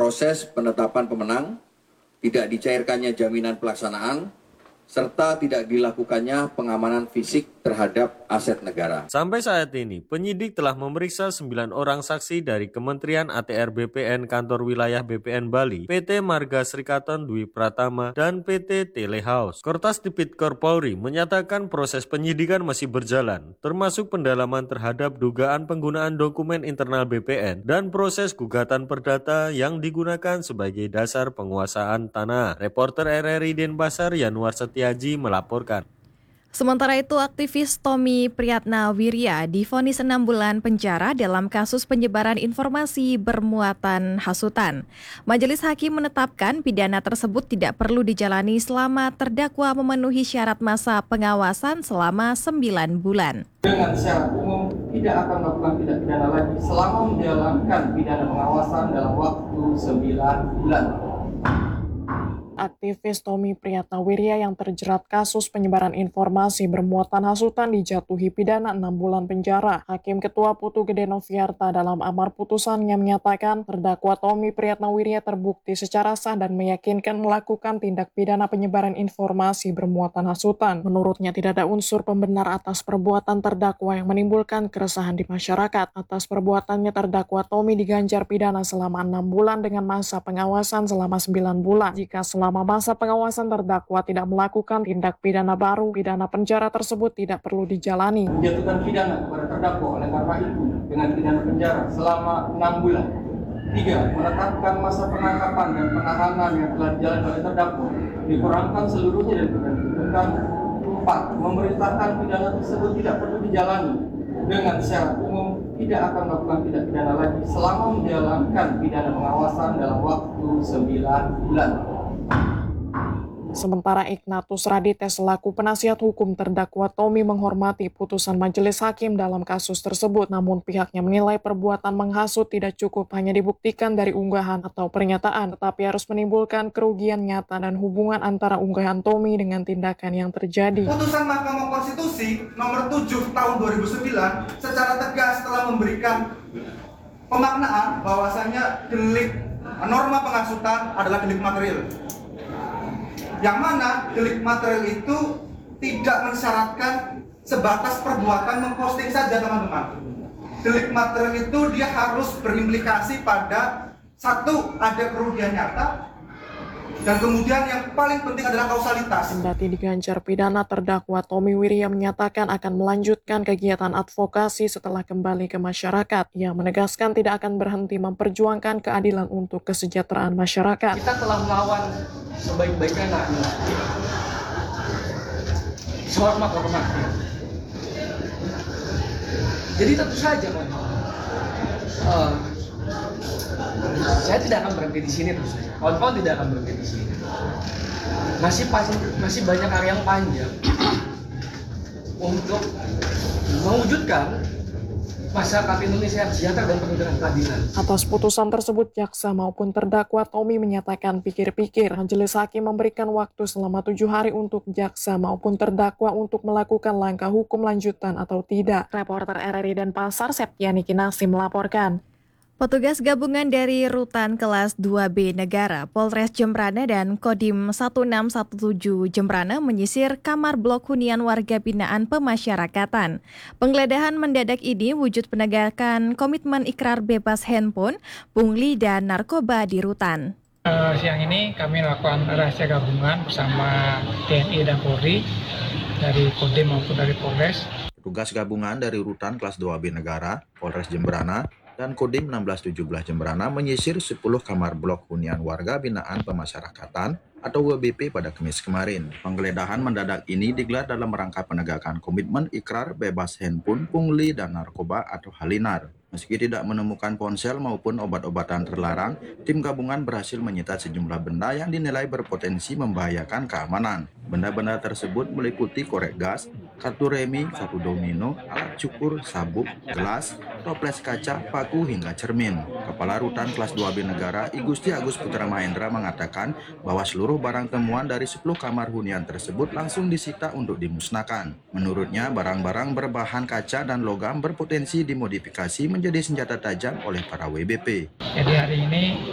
proses penetapan pemenang, tidak dicairkannya jaminan pelaksanaan, serta tidak dilakukannya pengamanan fisik terhadap aset negara. Sampai saat ini, penyidik telah memeriksa 9 orang saksi dari Kementerian ATR BPN Kantor Wilayah BPN Bali, PT Marga Srikatan Dwi Pratama, dan PT Telehouse. Kortas Tipikor Polri menyatakan proses penyidikan masih berjalan, termasuk pendalaman terhadap dugaan penggunaan dokumen internal BPN dan proses gugatan perdata yang digunakan sebagai dasar penguasaan tanah. Reporter RRI Denpasar Yanuar Setiaji melaporkan. Sementara itu, aktivis Tommy Priyatnawirya divonis 6 bulan penjara dalam kasus penyebaran informasi bermuatan hasutan. Majelis Hakim menetapkan pidana tersebut tidak perlu dijalani selama terdakwa memenuhi syarat masa pengawasan selama 9 bulan. Dengan syarat umum tidak akan melakukan tindak pidana lagi selama menjalankan pidana pengawasan dalam waktu 9 bulan. Aktivis Tommy Priyatnawirya yang terjerat kasus penyebaran informasi bermuatan hasutan dijatuhi pidana 6 bulan penjara. Hakim Ketua Putu Gede Noviarta dalam amar putusannya menyatakan terdakwa Tommy Priyatnawirya terbukti secara sah dan meyakinkan melakukan tindak pidana penyebaran informasi bermuatan hasutan. Menurutnya tidak ada unsur pembenar atas perbuatan terdakwa yang menimbulkan keresahan di masyarakat. Atas perbuatannya terdakwa Tommy diganjar pidana selama 6 bulan dengan masa pengawasan selama 9 bulan. Jika selama masa pengawasan terdakwa tidak melakukan tindak pidana baru, pidana penjara tersebut tidak perlu dijalani. Menjatuhkan pidana kepada terdakwa oleh karena itu dengan pidana penjara selama 6 bulan. 3. Menetapkan masa penangkapan dan penahanan yang telah dijalani oleh terdakwa dikurangkan seluruhnya dan diberhentikan. 4. Memerintahkan pidana tersebut tidak perlu dijalani dengan syarat umum tidak akan melakukan tindak pidana lagi selama menjalankan pidana pengawasan dalam waktu 9 bulan. Sementara Ignatius Raditya selaku penasihat hukum terdakwa Tommy menghormati putusan majelis hakim dalam kasus tersebut, namun pihaknya menilai perbuatan menghasut tidak cukup hanya dibuktikan dari unggahan atau pernyataan, tetapi harus menimbulkan kerugian nyata dan hubungan antara unggahan Tommy dengan tindakan yang terjadi. Putusan Mahkamah Konstitusi nomor 7 tahun 2009 secara tegas telah memberikan pemaknaan bahwasannya delik norma penghasutan adalah delik material. Yang mana delik material itu tidak mensyaratkan sebatas perbuatan memposting saja, teman-teman. Delik material itu dia harus berimplikasi pada satu, ada kerugian nyata, dan kemudian yang paling penting adalah kausalitas. Kendati diganjar pidana, terdakwa Tommy Wirya menyatakan akan melanjutkan kegiatan advokasi setelah kembali ke masyarakat. Ia menegaskan tidak akan berhenti memperjuangkan keadilan untuk kesejahteraan masyarakat. Kita telah melawan sebaik-baiknya sehormat hormatnya. Jadi tentu saja kan, saya tidak akan berhenti di sini terus saja. Kawan-kawan tidak akan berhenti di sini. Masih banyak area yang panjang untuk mewujudkan masyarakat Indonesia yang sejahtera dan penuh dengan keadilan. Atas putusan tersebut, jaksa maupun terdakwa Tommy menyatakan pikir-pikir. Majelis hakim memberikan waktu selama 7 hari untuk jaksa maupun terdakwa untuk melakukan langkah hukum lanjutan atau tidak. Reporter RRI Denpasar Septiani Kinasi melaporkan. Petugas gabungan dari Rutan Kelas 2B Negara, Polres Jembrana dan Kodim 1617 Jembrana menyisir kamar blok hunian warga binaan pemasyarakatan. Penggeledahan mendadak ini wujud penegakan komitmen ikrar bebas handphone, pungli dan narkoba di rutan. Siang ini kami melakukan rahasia gabungan bersama TNI dan Polri dari Kodim maupun dari Polres. Petugas gabungan dari Rutan Kelas 2B Negara, Polres Jembrana, dan Kodim 1617 Jembrana menyisir 10 kamar blok hunian warga binaan pemasyarakatan atau WBP pada Kamis kemarin. Penggeledahan mendadak ini digelar dalam rangka penegakan komitmen ikrar bebas handphone, pungli, dan narkoba atau halinar. Meski tidak menemukan ponsel maupun obat-obatan terlarang, tim gabungan berhasil menyita sejumlah benda yang dinilai berpotensi membahayakan keamanan. Benda-benda tersebut meliputi korek gas, kartu remi, kartu domino, alat cukur, sabuk, gelas, toples kaca, paku, hingga cermin. Kepala Rutan Kelas 2B Negara, I Gusti Agus Putra Mahendra mengatakan bahwa seluruh barang temuan dari 10 kamar hunian tersebut langsung disita untuk dimusnahkan. Menurutnya, barang-barang berbahan kaca dan logam berpotensi dimodifikasi menjadi senjata tajam oleh para WBP. Jadi hari ini